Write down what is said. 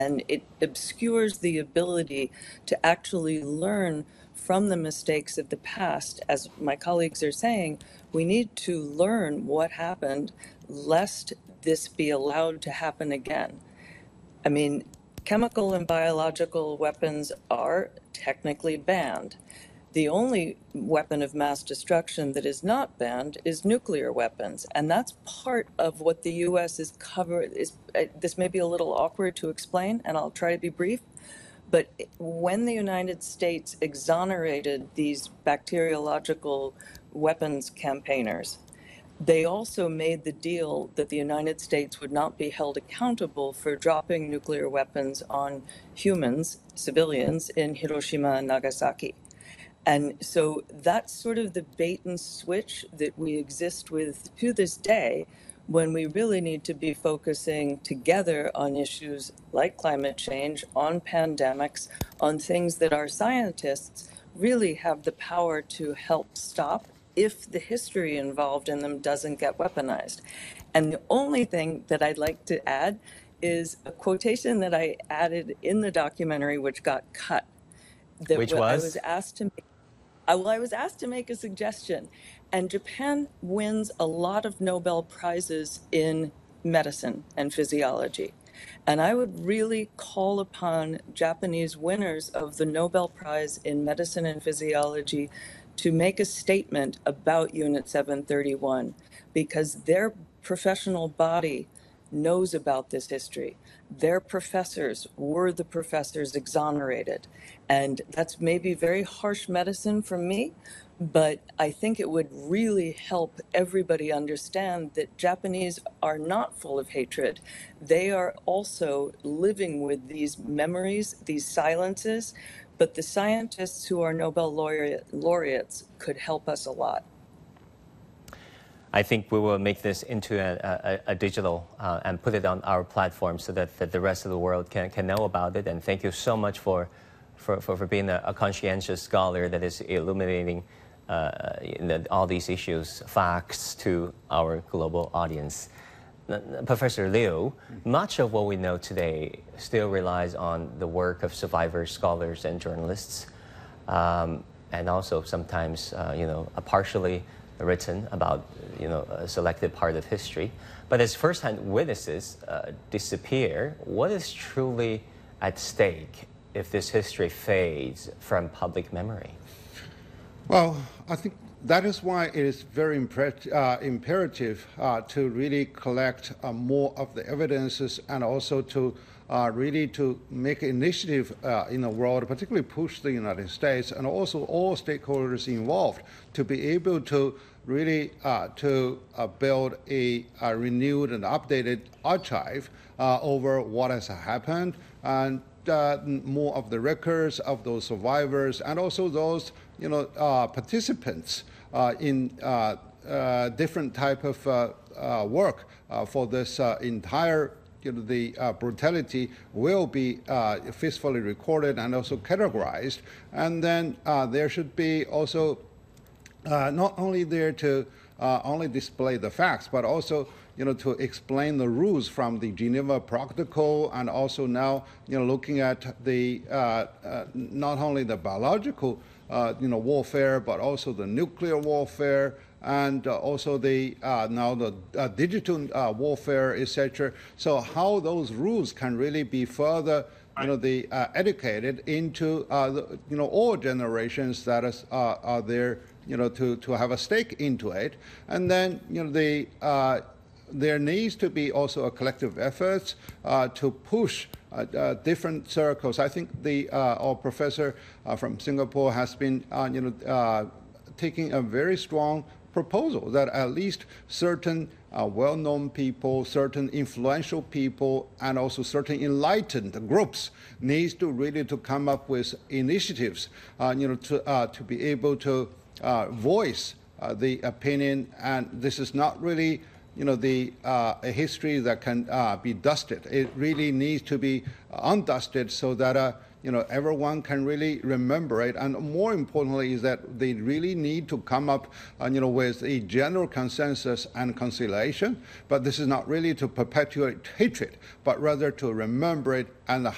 and it obscures the ability to actually learn from the mistakes of the past. As my colleagues are saying, we need to learn what happened lest this be allowed to happen again. I mean, chemical and biological weapons are technically banned. The only weapon of mass destruction that is not banned is nuclear weapons, and that's part of what the U.S. is covered. This may be a little awkward to explain, and I'll try to be brief. But when the United States exonerated these bacteriological weapons campaigners, they also made the deal that the United States would not be held accountable for dropping nuclear weapons on humans, civilians, in Hiroshima and Nagasaki. And so that's sort of the bait and switch that we exist with to this day, when we really need to be focusing together on issues like climate change, on pandemics, on things that our scientists really have the power to help stop if the history involved in them doesn't get weaponized. And the only thing that I'd like to add is a quotation that I added in the documentary, which got cut. That Which was? I was asked to make a suggestion, and Japan wins a lot of Nobel Prizes in medicine and physiology. And I would really call upon Japanese winners of the Nobel Prize in medicine and physiology to make a statement about Unit 731, because their professional body knows about this history. Their professors were the professors exonerated. And that's maybe very harsh medicine for me, but I think it would really help everybody understand that Japanese are not full of hatred. They are also living with these memories, these silences, but the scientists who are Nobel laureates could help us a lot. I think we will make this into a digital and put it on our platform so that the rest of the world can know about it. And thank you so much for being a conscientious scholar that is illuminating all these issues, facts to our global audience. Professor Liu, much of what we know today still relies on the work of survivors, scholars, and journalists, and also sometimes, partially written about, a selected part of history. But as first-hand witnesses disappear, what is truly at stake if this history fades from public memory? Well, I think that is why it is very imperative to really collect more of the evidences, and also to really to make initiative in the world, particularly push the United States and also all stakeholders involved to be able to really build a renewed and updated archive over what has happened, and more of the records of those survivors and also those participants in different type of work for this entire the brutality will be faithfully recorded and also categorized. And then there should be also not only there to only display the facts, but also to explain the rules from the Geneva Protocol, and also now looking at the not only the biological warfare, but also the nuclear warfare, and also the now the digital warfare, etc. So how those rules can really be further educated into all generations that are there to have a stake into it. And then there needs to be also a collective effort to push different circles. I think our professor from Singapore has been taking a very strong proposal that at least certain well-known people, certain influential people, and also certain enlightened groups needs to really to come up with initiatives, to be able to voice the opinion. And this is not really a history that can be dusted. It really needs to be undusted so that everyone can really remember it. And more importantly is that they really need to come up with a general consensus and conciliation. But this is not really to perpetuate hatred, but rather to remember it and